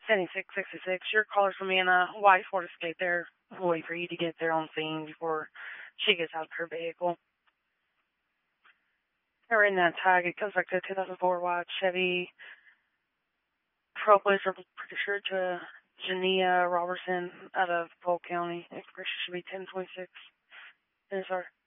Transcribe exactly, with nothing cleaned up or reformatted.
seventy-six sixty-six. Your caller's from Anna. White Ford Escape there. We'll wait for you to get there on scene before she gets out of her vehicle. Or in that tag, it comes back to a two thousand four white Chevy Propolis, I'm pretty sure, to Jania Robertson out of Polk County. Expiration should be ten twenty-six. Yes, sir.